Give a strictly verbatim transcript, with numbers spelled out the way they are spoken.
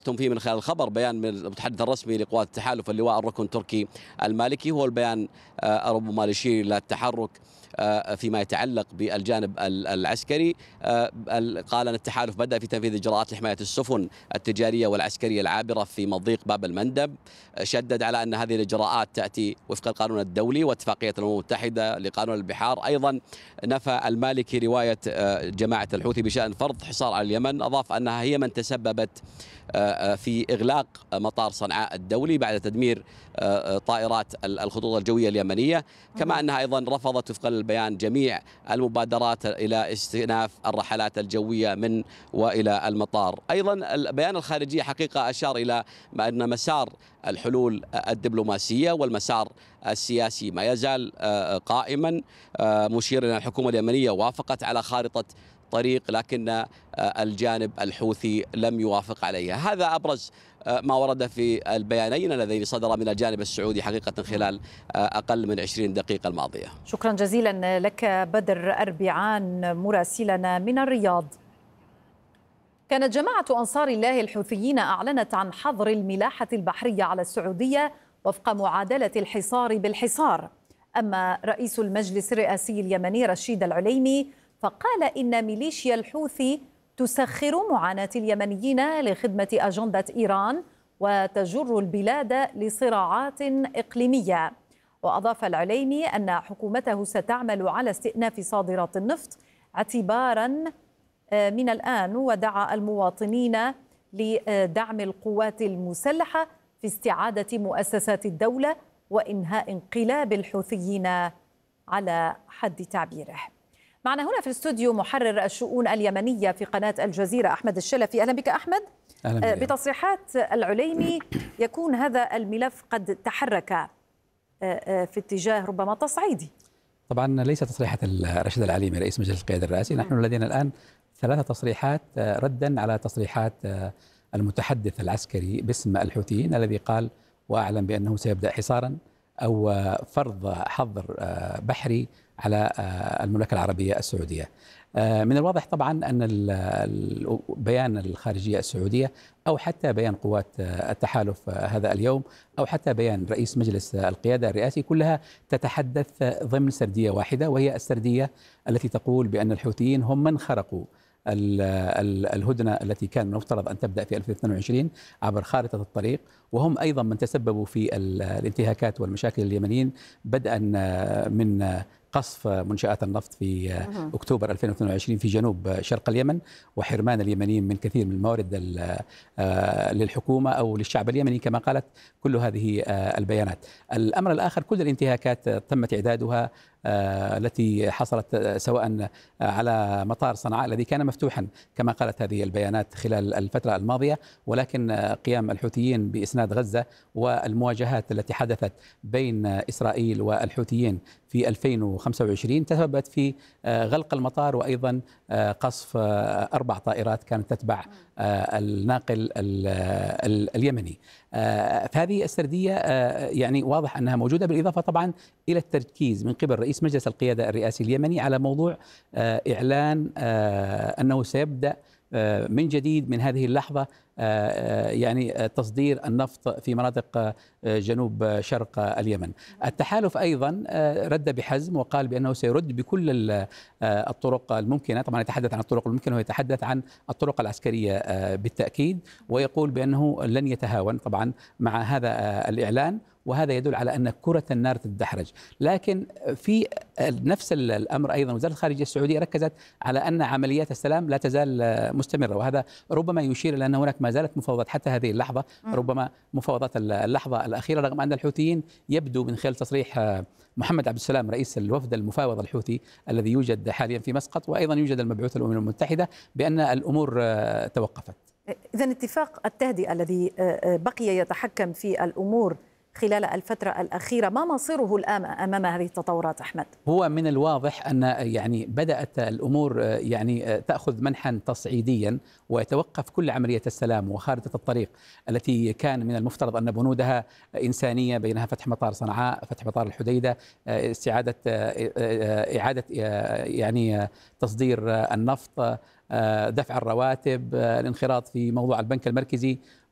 فيه من خلال الخبر بيان من المتحدث الرسمي لقوات التحالف اللواء الركن التركي المالكي. هو البيان آه، ربما يشير الى التحرك آه، فيما يتعلق بالجانب العسكري. آه، قال ان التحالف بدأ في تنفيذ اجراءات لحمايه السفن التجاريه والعسكريه العابره في مضيق باب المندب. شدد على ان هذه الاجراءات تاتي وفق القانون الدولي واتفاقيه الامم المتحده لقانون البحار. ايضا نفى المالكي روايه آه، جماعه الحوثي بشان فرض حصار على اليمن. اضاف انها هي من تسببت في إغلاق مطار صنعاء الدولي بعد تدمير طائرات الخطوط الجوية اليمنية، كما أنها أيضا رفضت وفقا للبيان جميع المبادرات إلى استئناف الرحلات الجوية من وإلى المطار. أيضا البيان الخارجية حقيقة أشار إلى أن مسار الحلول الدبلوماسية والمسار السياسي ما يزال قائما، مشير أن الحكومة اليمنية وافقت على خارطة طريق، لكن الجانب الحوثي لم يوافق عليها. هذا أبرز ما ورد في البيانين اللذين صدرا من الجانب السعودي حقيقة خلال أقل من عشرين دقيقة الماضية. شكرا جزيلا لك بدر أربعان مراسلنا من الرياض. كانت جماعة أنصار الله الحوثيين أعلنت عن حظر الملاحة البحرية على السعودية وفق معادلة الحصار بالحصار. أما رئيس المجلس الرئاسي اليمني رشيد العليمي فقال إن ميليشيا الحوثي تسخر معاناة اليمنيين لخدمة أجندة إيران وتجر البلاد لصراعات إقليمية. وأضاف العليمي أن حكومته ستعمل على استئناف صادرات النفط اعتبارا من الآن، ودعا المواطنين لدعم القوات المسلحة في استعادة مؤسسات الدولة وإنهاء انقلاب الحوثيين على حد تعبيره. معنا هنا في الاستوديو محرر الشؤون اليمنية في قناة الجزيرة أحمد الشلفي. أهلا بك أحمد. أهلا بك. بتصريحات العليمي يكون هذا الملف قد تحرك في اتجاه ربما تصعيدي. طبعا ليس تصريحات رشيد العليمي رئيس مجلس القيادة الرئاسي، نحن لدينا الآن ثلاثة تصريحات ردا على تصريحات المتحدث العسكري باسم الحوثيين الذي قال وأعلن بأنه سيبدأ حصارا أو فرض حظر بحري على المملكة العربية السعودية. من الواضح طبعا أن بيان الخارجية السعودية أو حتى بيان قوات التحالف هذا اليوم أو حتى بيان رئيس مجلس القيادة الرئاسي كلها تتحدث ضمن سردية واحدة، وهي السردية التي تقول بأن الحوثيين هم من خرقوا الهدنة التي كان من المفترض أن تبدأ في ألفين واثنين وعشرين عبر خارطة الطريق، وهم أيضا من تسببوا في الانتهاكات والمشاكل اليمنيين بدءا من قصف منشآت النفط في أكتوبر ألفين واثنين وعشرين في جنوب شرق اليمن، وحرمان اليمنيين من كثير من الموارد للحكومة أو للشعب اليمني كما قالت كل هذه البيانات. الأمر الآخر، كل الانتهاكات تم تعدادها التي حصلت سواء على مطار صنعاء الذي كان مفتوحا كما قالت هذه البيانات خلال الفترة الماضية، ولكن قيام الحوثيين بإسناد غزة والمواجهات التي حدثت بين إسرائيل والحوثيين في ألفين وخمسة وعشرين تسببت في غلق المطار وأيضا قصف أربع طائرات كانت تتبع الناقل اليمني. فهذه السردية يعني واضح أنها موجودة، بالإضافة طبعا إلى التركيز من قبل رئيس مجلس القيادة الرئاسي اليمني على موضوع إعلان أنه سيبدأ من جديد من هذه اللحظة يعني تصدير النفط في مناطق جنوب شرق اليمن. التحالف أيضا رد بحزم وقال بأنه سيرد بكل الطرق الممكنة، طبعا يتحدث عن الطرق الممكنة ويتحدث عن الطرق العسكرية بالتأكيد، ويقول بأنه لن يتهاون طبعا مع هذا الإعلان، وهذا يدل على أن كرة النار تتدحرج. لكن في نفس الأمر أيضا وزارة الخارجية السعودية ركزت على أن عمليات السلام لا تزال مستمرة، وهذا ربما يشير إلى أن هناك ما زالت مفاوضات حتى هذه اللحظة، ربما مفاوضات اللحظة الأخيرة، رغم أن الحوثيين يبدو من خلال تصريح محمد عبد السلام رئيس الوفد المفاوض الحوثي الذي يوجد حاليا في مسقط، وأيضا يوجد المبعوث الأمم المتحدة، بأن الأمور توقفت. إذن اتفاق التهدئة الذي بقي يتحكم في الأمور خلال الفترة الأخيرة، ما مصيره الآن أمام هذه التطورات أحمد؟ هو من الواضح أن يعني بدأت الأمور يعني تأخذ منحا تصعيديا، ويتوقف كل عملية السلام وخارطة الطريق التي كان من المفترض أن بنودها إنسانية، بينها فتح مطار صنعاء، فتح مطار الحديدة، استعادة إعادة يعني تصدير النفط، دفع الرواتب، الانخراط في موضوع البنك المركزي،